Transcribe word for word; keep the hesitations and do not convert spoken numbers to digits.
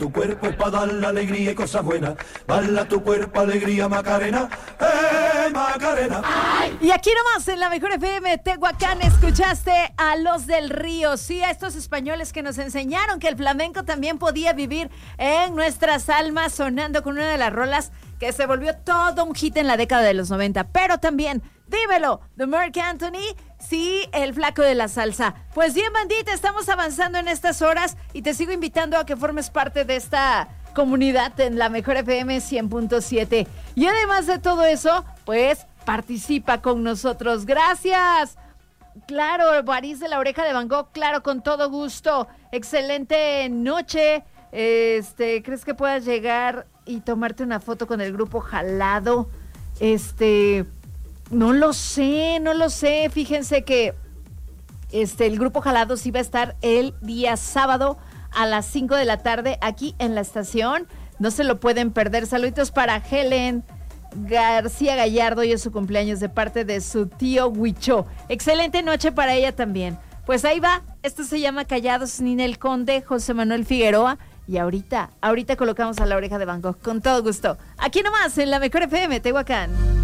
Tu cuerpo es para dar la alegría y cosas buenas. Bala tu cuerpo, alegría, Macarena. ¡Eh, Macarena! ¡Ay! Y aquí nomás en la Mejor F M Tehuacán escuchaste a Los del Río. Sí, a estos españoles que nos enseñaron que el flamenco también podía vivir en nuestras almas, sonando con una de las rolas que se volvió todo un hit en la década de los noventa. Pero también, dímelo, de Marc Anthony. Sí, el flaco de la salsa. Pues bien, bandita, estamos avanzando en estas horas y te sigo invitando a que formes parte de esta comunidad en la Mejor F M cien punto siete. Y además de todo eso, pues participa con nosotros. ¡Gracias! Claro, Baris de la Oreja de Van Gogh, claro, con todo gusto. Excelente noche. Este, ¿crees que puedas llegar y tomarte una foto con el grupo Jalado? Este... No lo sé, no lo sé. Fíjense que este, el grupo Jalados iba a estar el día sábado a las cinco de la tarde aquí en la estación. No se lo pueden perder. Saluditos para Helen García Gallardo, y es su cumpleaños de parte de su tío Huicho. Excelente noche para ella también. Pues ahí va. Esto se llama Callados, Ninel Conde, José Manuel Figueroa. Y ahorita, ahorita colocamos a la Oreja de Van Gogh con todo gusto. Aquí nomás en la Mejor F M Tehuacán.